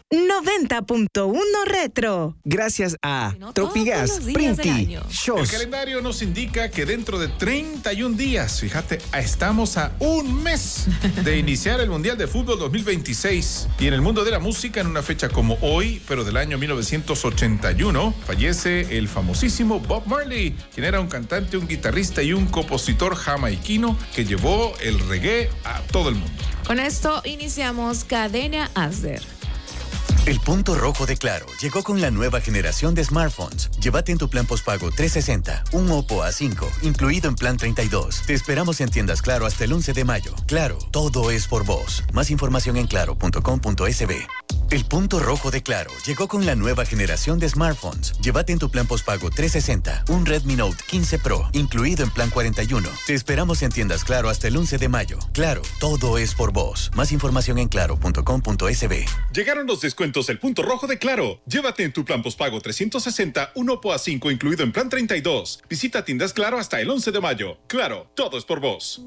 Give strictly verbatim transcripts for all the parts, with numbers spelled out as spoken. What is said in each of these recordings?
noventa punto uno Retro. Gracias a No Tropigas, todos los días del Printi, año. Shows. El calendario nos indica que dentro de treinta y un días, fíjate, estamos a un mes de iniciar el Mundial de Fútbol dos mil veintiséis. Y en el mundo de la música, en una fecha como hoy, pero del año mil novecientos ochenta y uno, fallece el famosísimo Bob Marley, quien era un cantante, un guitarrista y un compositor jamaiquino que llevó el reggae a todo el mundo. Con esto iniciamos Cadena Asder. El punto rojo de Claro llegó con la nueva generación de smartphones. Llévate en tu plan postpago trescientos sesenta un Oppo A cinco, incluido en plan treinta y dos. Te esperamos en tiendas Claro hasta el once de mayo. Claro, todo es por vos. Más información en claro punto com punto es be. El punto rojo de Claro llegó con la nueva generación de smartphones. Llévate en tu plan postpago trescientos sesenta un Redmi Note quince Pro, incluido en plan cuarenta y uno. Te esperamos en tiendas Claro hasta el once de mayo. Claro, todo es por vos. Más información en claro punto com punto es be. Llegaron los descuentos del punto rojo de Claro. Llévate en tu plan postpago trescientos sesenta un Oppo A cinco, incluido en plan treinta y dos. Visita tiendas Claro hasta el once de mayo. Claro, todo es por vos.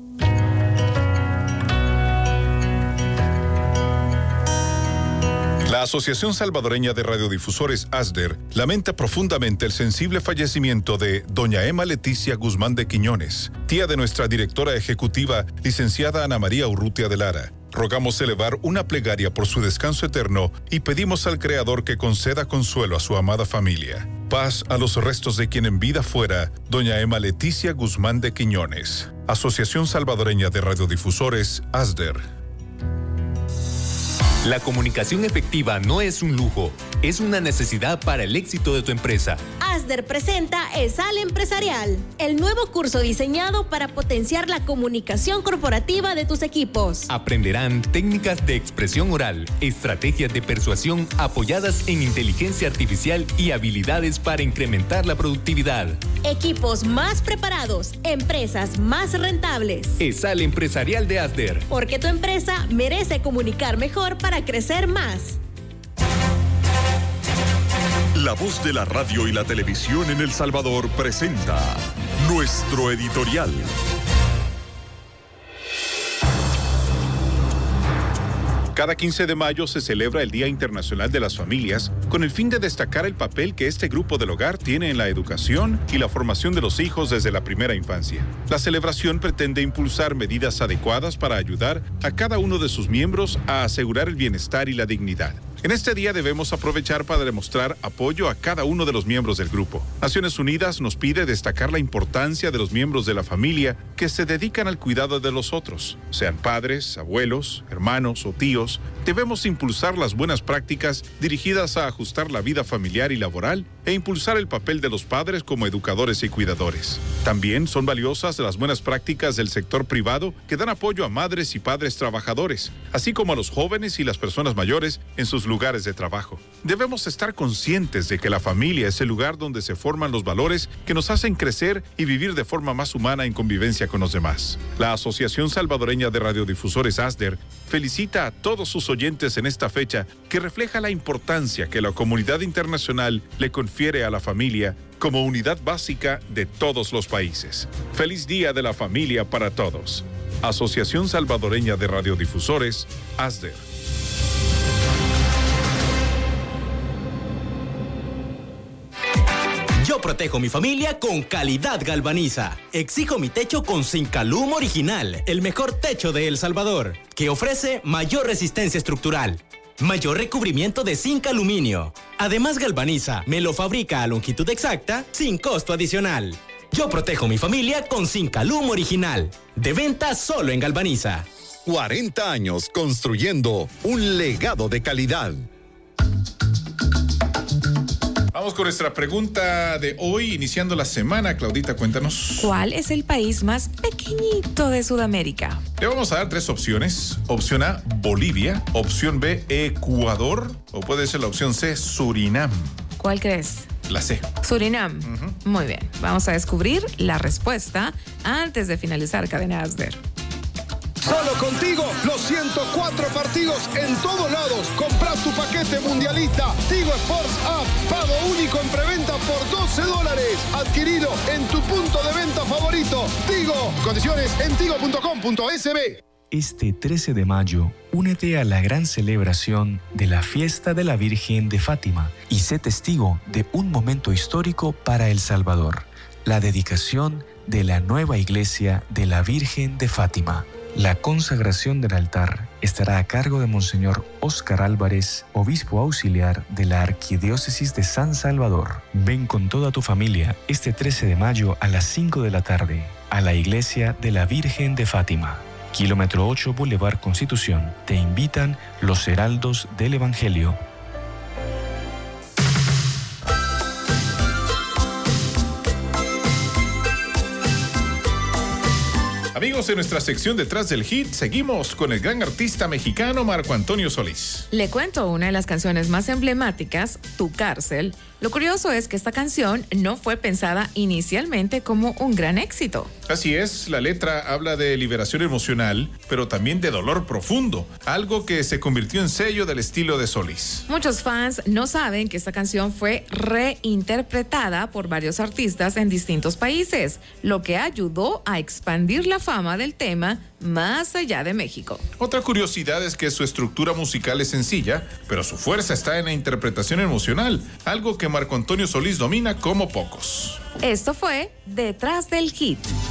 La Asociación Salvadoreña de Radiodifusores ASDER lamenta profundamente el sensible fallecimiento de doña Emma Leticia Guzmán de Quiñones, tía de nuestra directora ejecutiva, licenciada Ana María Urrutia de Lara. Rogamos elevar una plegaria por su descanso eterno y pedimos al Creador que conceda consuelo a su amada familia. Paz a los restos de quien en vida fuera doña Emma Leticia Guzmán de Quiñones. Asociación Salvadoreña de Radiodifusores ASDER. La comunicación efectiva no es un lujo, es una necesidad para el éxito de tu empresa. ASDER presenta ESAL Empresarial, el nuevo curso diseñado para potenciar la comunicación corporativa de tus equipos. Aprenderán técnicas de expresión oral, estrategias de persuasión apoyadas en inteligencia artificial y habilidades para incrementar la productividad. Equipos más preparados, empresas más rentables. ESAL Empresarial de ASDER. Porque tu empresa merece comunicar mejor para crecer más. La voz de la radio y la televisión en El Salvador presenta nuestro editorial. Cada quince de mayo se celebra el Día Internacional de las Familias con el fin de destacar el papel que este grupo del hogar tiene en la educación y la formación de los hijos desde la primera infancia. La celebración pretende impulsar medidas adecuadas para ayudar a cada uno de sus miembros a asegurar el bienestar y la dignidad. En este día debemos aprovechar para demostrar apoyo a cada uno de los miembros del grupo. Naciones Unidas nos pide destacar la importancia de los miembros de la familia que se dedican al cuidado de los otros, sean padres, abuelos, hermanos o tíos. Debemos impulsar las buenas prácticas dirigidas a ajustar la vida familiar y laboral e impulsar el papel de los padres como educadores y cuidadores. También son valiosas las buenas prácticas del sector privado que dan apoyo a madres y padres trabajadores, así como a los jóvenes y las personas mayores en sus lugares de trabajo. Debemos estar conscientes de que la familia es el lugar donde se forman los valores que nos hacen crecer y vivir de forma más humana en convivencia con los demás. La Asociación Salvadoreña de Radiodifusores ASDER felicita a todos sus oyentes en esta fecha que refleja la importancia que la comunidad internacional le confiere a la familia como unidad básica de todos los países. Feliz Día de la Familia para todos. Asociación Salvadoreña de Radiodifusores, ASDER. Yo protejo mi familia con calidad Galvaniza. Exijo mi techo con Zincalum Original, el mejor techo de El Salvador, que ofrece mayor resistencia estructural, mayor recubrimiento de zinc aluminio. Además, Galvaniza me lo fabrica a longitud exacta sin costo adicional. Yo protejo mi familia con Zincalum Original. De venta solo en Galvaniza. cuarenta años construyendo un legado de calidad. Vamos con nuestra pregunta de hoy, iniciando la semana. Claudita, cuéntanos. ¿Cuál es el país más pequeñito de Sudamérica? Le vamos a dar tres opciones. Opción A, Bolivia. Opción B, Ecuador. O puede ser la opción C, Surinam. ¿Cuál crees? La C. Surinam. Uh-huh. Muy bien. Vamos a descubrir la respuesta antes de finalizar Cadena ASDER. Solo contigo, los ciento cuatro partidos en todos lados. Compra tu paquete mundialista. Tigo Sports App. Pago único en preventa por doce dólares. Adquirido en tu punto de venta favorito. Tigo. Condiciones en tigo punto com punto es be. Este trece de mayo, únete a la gran celebración de la fiesta de la Virgen de Fátima y sé testigo de un momento histórico para El Salvador, la dedicación de la nueva iglesia de la Virgen de Fátima. La consagración del altar estará a cargo de Monseñor Óscar Álvarez, obispo auxiliar de la Arquidiócesis de San Salvador. Ven con toda tu familia este trece de mayo a las cinco de la tarde a la iglesia de la Virgen de Fátima. Kilómetro ocho, Boulevard Constitución. Te invitan los heraldos del Evangelio. Amigos, en nuestra sección Detrás del Hit, seguimos con el gran artista mexicano Marco Antonio Solís. Le cuento una de las canciones más emblemáticas, Tu Cárcel. Lo curioso es que esta canción no fue pensada inicialmente como un gran éxito. Así es, la letra habla de liberación emocional, pero también de dolor profundo, algo que se convirtió en sello del estilo de Solís. Muchos fans no saben que esta canción fue reinterpretada por varios artistas en distintos países, lo que ayudó a expandir la fama del tema más allá de México. Otra curiosidad es que su estructura musical es sencilla, pero su fuerza está en la interpretación emocional, algo que Marco Antonio Solís domina como pocos. Esto fue Detrás del Hit.